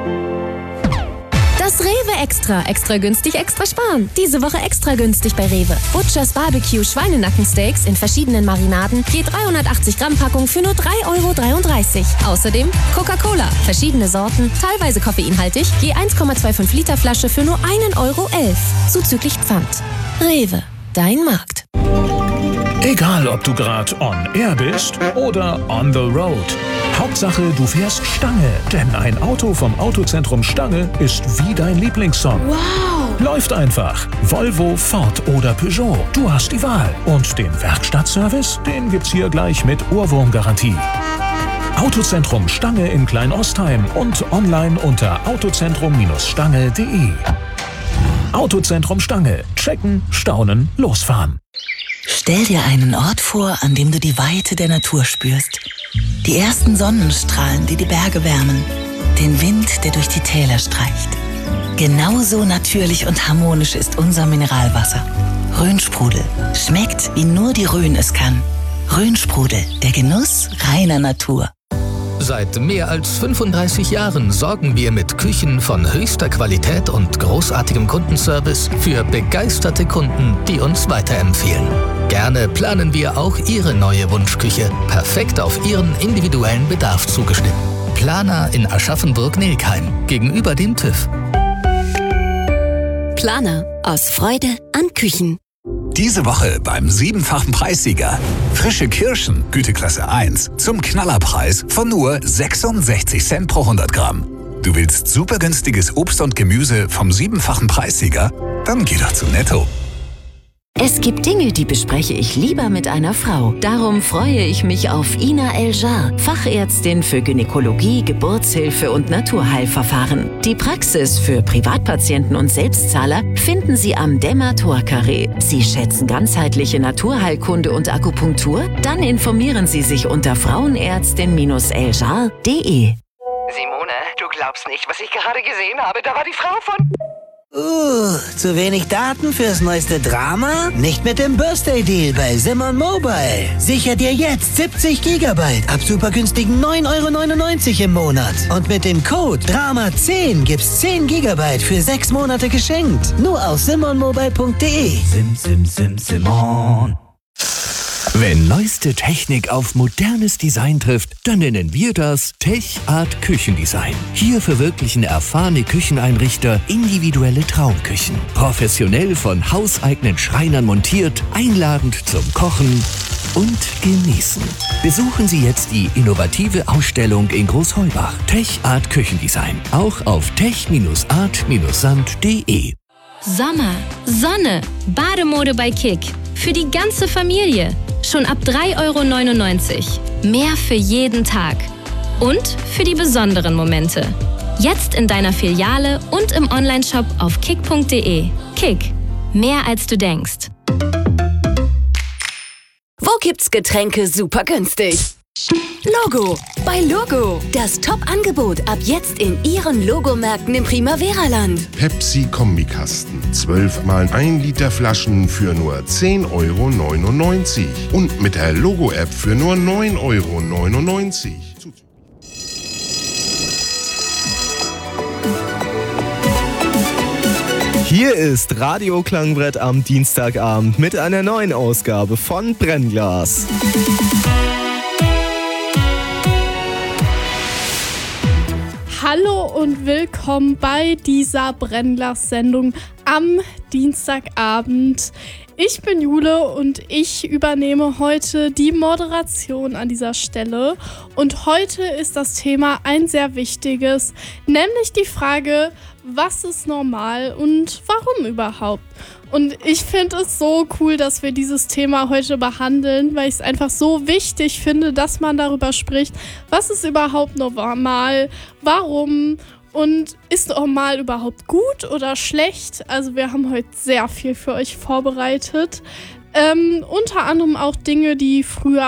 Das Rewe Extra. Extra günstig, extra sparen. Diese Woche extra günstig bei Rewe. Butchers Barbecue Schweinenackensteaks in verschiedenen Marinaden. Je 380 Gramm Packung für nur 3,33 €. Außerdem Coca-Cola. Verschiedene Sorten, teilweise koffeinhaltig. Je 1,25 Liter Flasche für nur 1,11 €. Zuzüglich Pfand. Rewe. Dein Markt. Egal, ob du gerade on air bist oder on the road. Hauptsache, du fährst Stange. Denn ein Auto vom Autozentrum Stange ist wie dein Lieblingssong. Wow! Läuft einfach. Volvo, Ford oder Peugeot. Du hast die Wahl. Und den Werkstattservice, den gibt's hier gleich mit Ohrwurmgarantie. Autozentrum Stange in Kleinostheim und online unter autozentrum-stange.de. Autozentrum Stange. Checken, staunen, losfahren. Stell dir einen Ort vor, an dem du die Weite der Natur spürst. Die ersten Sonnenstrahlen, die die Berge wärmen. Den Wind, der durch die Täler streicht. Genauso natürlich und harmonisch ist unser Mineralwasser. Rhönsprudel. Schmeckt, wie nur die Rhön es kann. Rhönsprudel, der Genuss reiner Natur. Seit mehr als 35 Jahren sorgen wir mit Küchen von höchster Qualität und großartigem Kundenservice für begeisterte Kunden, die uns weiterempfehlen. Gerne planen wir auch Ihre neue Wunschküche, perfekt auf Ihren individuellen Bedarf zugeschnitten. Planer in Aschaffenburg-Nelkheim, gegenüber dem TÜV. Planer. Aus Freude an Küchen. Diese Woche beim 7-fachen Preissieger. Frische Kirschen, Güteklasse 1, zum Knallerpreis von nur 66 Cent pro 100 Gramm. Du willst super günstiges Obst und Gemüse vom 7-fachen Preissieger? Dann geh doch zu Netto. Es gibt Dinge, die bespreche ich lieber mit einer Frau. Darum freue ich mich auf Ina Eljar, Fachärztin für Gynäkologie, Geburtshilfe und Naturheilverfahren. Die Praxis für Privatpatienten und Selbstzahler finden Sie am Dämmer-Tor-Carré. Sie schätzen ganzheitliche Naturheilkunde und Akupunktur? Dann informieren Sie sich unter frauenärztin-eljar.de. Simone, du glaubst nicht, was ich gerade gesehen habe. Da war die Frau von... Zu wenig Daten fürs neueste Drama? Nicht mit dem Birthday-Deal bei Simon Mobile. Sicher dir jetzt 70 GB ab super günstigen 9,99 € im Monat. Und mit dem Code DRAMA10 gibt's 10 GB für 6 Monate geschenkt. Nur auf simonmobile.de. Simon. Wenn neueste Technik auf modernes Design trifft, dann nennen wir das Tech Art Küchendesign. Hier verwirklichen erfahrene Kücheneinrichter individuelle Traumküchen. Professionell von hauseigenen Schreinern montiert, einladend zum Kochen und Genießen. Besuchen Sie jetzt die innovative Ausstellung in Großheubach. Tech Art Küchendesign. Auch auf tech-art-sand.de. Sommer, Sonne, Bademode bei Kick. Für die ganze Familie. Schon ab 3,99 €. Mehr für jeden Tag. Und für die besonderen Momente. Jetzt in deiner Filiale und im Onlineshop auf kick.de. Kick. Mehr als du denkst. Wo gibt's Getränke super günstig? Logo. Bei Logo. Das Top-Angebot ab jetzt in Ihren Logomärkten im Primavera-Land. Pepsi-Kombikasten. 12 mal 1 Liter Flaschen für nur 10,99 €. Und mit der Logo-App für nur 9,99 €. Hier ist Radio Klangbrett am Dienstagabend mit einer neuen Ausgabe von Brennglas. Hallo und willkommen bei dieser Brennglas-Sendung am Dienstagabend. Ich bin Jule und ich übernehme heute die Moderation an dieser Stelle. Und heute ist das Thema ein sehr wichtiges, nämlich die Frage, was ist normal und warum überhaupt? Und ich finde es so cool, dass wir dieses Thema heute behandeln, weil ich es einfach so wichtig finde, dass man darüber spricht, was ist überhaupt normal, warum und ist normal überhaupt gut oder schlecht? Also wir haben heute sehr viel für euch vorbereitet. Unter anderem auch Dinge, die früher